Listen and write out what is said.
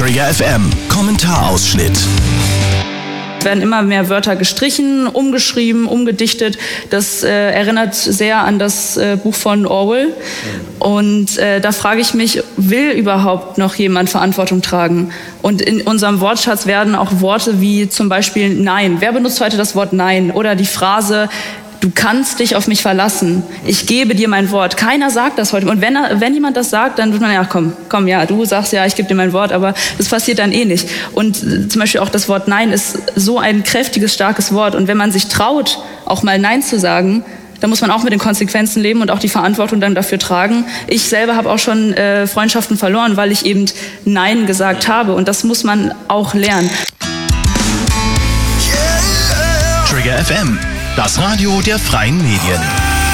Trigger FM Kommentarausschnitt. Es werden immer mehr Wörter gestrichen, umgeschrieben, umgedichtet. Das erinnert sehr an das Buch von Orwell. Und da frage ich mich, will überhaupt noch jemand Verantwortung tragen? Und in unserem Wortschatz werden auch Worte wie zum Beispiel Nein. Wer benutzt heute das Wort Nein? Oder die Phrase, du kannst dich auf mich verlassen. Ich gebe dir mein Wort. Keiner sagt das heute. Und wenn jemand das sagt, dann wird man, ja, komm, ja, du sagst ja, ich gebe dir mein Wort, aber das passiert dann eh nicht. Und zum Beispiel auch das Wort Nein ist so ein kräftiges, starkes Wort. Und wenn man sich traut, auch mal Nein zu sagen, dann muss man auch mit den Konsequenzen leben und auch die Verantwortung dann dafür tragen. Ich selber habe auch schon Freundschaften verloren, weil ich eben Nein gesagt habe. Und das muss man auch lernen. Trigger FM, das Radio der freien Medien.